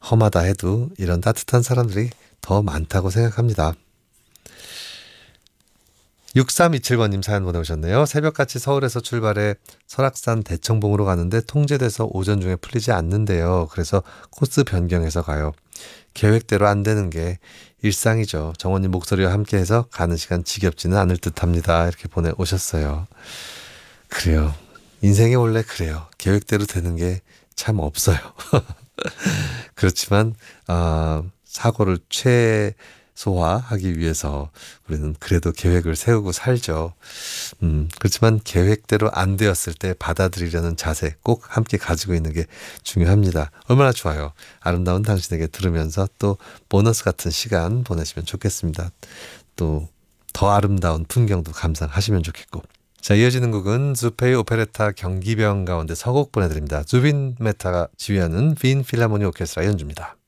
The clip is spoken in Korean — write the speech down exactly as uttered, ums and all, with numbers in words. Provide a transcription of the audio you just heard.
험하다 해도 이런 따뜻한 사람들이 더 많다고 생각합니다. 육삼이칠 번님 사연 보내오셨네요. 새벽같이 서울에서 출발해 설악산 대청봉으로 가는데 통제돼서 오전 중에 풀리지 않는데요. 그래서 코스 변경해서 가요. 계획대로 안 되는 게 일상이죠. 정원님 목소리와 함께해서 가는 시간 지겹지는 않을 듯합니다. 이렇게 보내오셨어요. 그래요. 인생이 원래 그래요. 계획대로 되는 게 참 없어요. 그렇지만 어, 사고를 최소화하기 위해서 우리는 그래도 계획을 세우고 살죠. 음, 그렇지만 계획대로 안 되었을 때 받아들이려는 자세 꼭 함께 가지고 있는 게 중요합니다. 얼마나 좋아요. 아름다운 당신에게 들으면서 또 보너스 같은 시간 보내시면 좋겠습니다. 또 더 아름다운 풍경도 감상하시면 좋겠고. 자, 이어지는 곡은 주페이 오페레타 경기병 가운데 서곡 보내드립니다. 주빈 메타가 지휘하는 빈 필하모니 오케스트라 연주입니다.